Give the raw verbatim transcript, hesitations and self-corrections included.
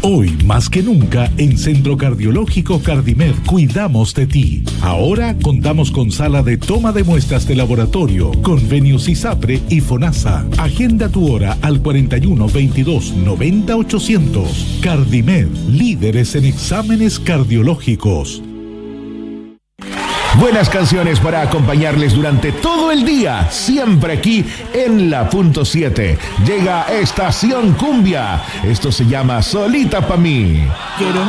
Hoy, más que nunca, en Centro Cardiológico Cardimed cuidamos de ti. Ahora contamos con sala de toma de muestras de laboratorio, convenios ISAPRE y FONASA. Agenda tu hora al cuarenta y uno, veintidós, noventa, ochocientos. Cardimed, líderes en exámenes cardiológicos. Buenas canciones para acompañarles durante todo el día, siempre aquí en la punto siete. Llega Estación Cumbia. Esto se llama Solita Pa' mí. Quiero